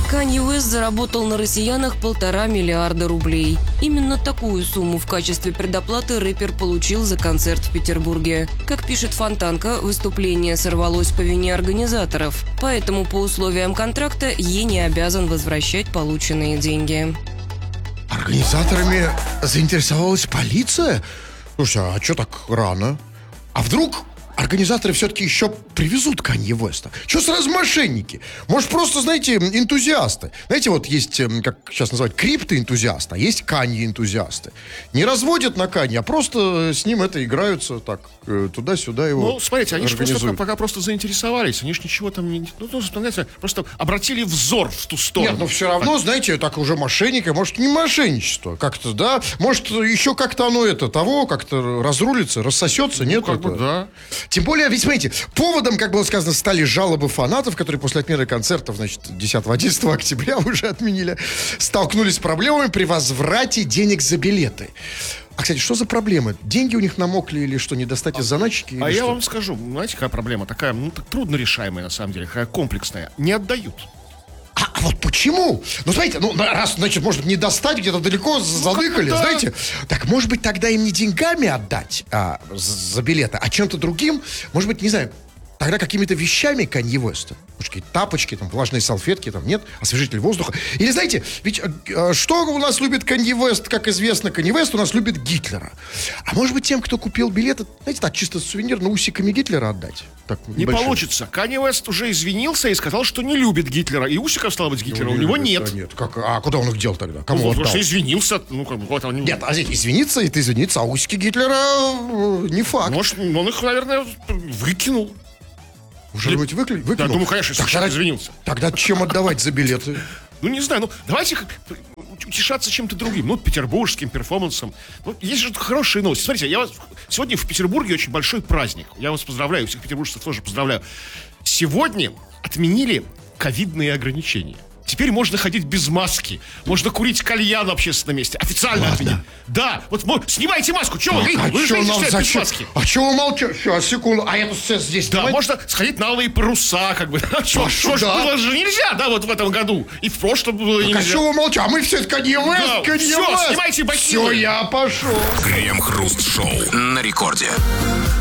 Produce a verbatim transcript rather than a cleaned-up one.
Канье Уэст заработал на россиянах полтора миллиарда рублей. Именно такую сумму в качестве предоплаты рэпер получил за концерт в Петербурге. Как пишет Фонтанка, выступление сорвалось по вине организаторов, поэтому по условиям контракта Е не обязан возвращать полученные деньги. Организаторами заинтересовалась полиция? Слушай, а что так рано? А вдруг организаторы все-таки еще привезут Канье Уэста? Что сразу мошенники? Может, просто, знаете, энтузиасты? Знаете, вот есть, как сейчас называют, криптоэнтузиасты, а есть Канье-энтузиасты. Не разводят на Канье, а просто с ним это играются так, туда-сюда его. Ну, смотрите, они же просто, пока просто заинтересовались. Они же ничего там не... Ну, ну, знаете, просто обратили взор в ту сторону. Нет, но все равно, так. знаете, так уже мошенника, может, не мошенничество как-то, да? Может, еще как-то оно это, того, как-то разрулится, рассосется, ну, нет? как это... бы, да. Тем более, ведь, смотрите, поводом, как было сказано, стали жалобы фанатов, которые после отмены концертов, значит, десятого-одиннадцатого октября уже отменили, столкнулись с проблемами при возврате денег за билеты. А, кстати, что за проблемы? Деньги у них намокли или что, не достать из заначки? А я что? вам скажу, знаете, какая проблема? Такая, ну, так трудно решаемая, на самом деле, такая комплексная. Не отдают. А, а вот почему? Ну, смотрите, ну, раз, значит, может, не достать, где-то далеко ну, задыхали, да. знаете? Так, может быть, тогда им не деньгами отдать а, за билеты, а чем-то другим? Может быть, не знаю, тогда какими-то вещами Канье Уэста? Может, какие-то тапочки, там, влажные салфетки, там, нет? Освежитель воздуха? Или, знаете, ведь э, что у нас любит Канье Уэст, как известно, Канье Уэст у нас любит Гитлера. А может быть, тем, кто купил билеты, знаете, так, чисто сувенир, ну, усиками Гитлера отдать? Так, не большим. Получится. Канье Уэст уже извинился и сказал, что не любит Гитлера. И усиков, стало быть, Гитлера, у него любит, нет. Да, нет. Как, а куда он их дел тогда? Кому ну, он потому отдал? что извинился. Ну, как бы, вот он не... Нет, а здесь извиниться, и ты извиниться, а усики Гитлера не факт. Может, он их, наверное, выкинул. Уже быть выкли... выкинул? Да, думаю, конечно, если тогда, извинился. Тогда чем отдавать за билеты? Ну, не знаю, ну, давайте утешаться чем-то другим. Ну, петербургским перформансом. Ну, есть же хорошие новости. Смотрите, я вас... сегодня в Петербурге очень большой праздник. Я вас поздравляю, всех петербуржцев тоже поздравляю. Сегодня отменили ковидные ограничения. Теперь можно ходить без маски. Можно курить кальян в общественном месте. Официально отменили. Да, вот снимайте маску. Чего вы? А Вы что же нам без зачем? маски. А чего вы молчите? Сейчас, секунду. А эту сцену здесь Да, снимать? можно сходить на алые паруса, как бы. Что ж, да. было же нельзя, да, вот в этом году. И в прошлом было нельзя. А что вы молчите? А мы все Канье Уэст, да, Канье все, Уэст. снимайте ботинки. Все, я пошел. Крем-хруст шоу на рекорде.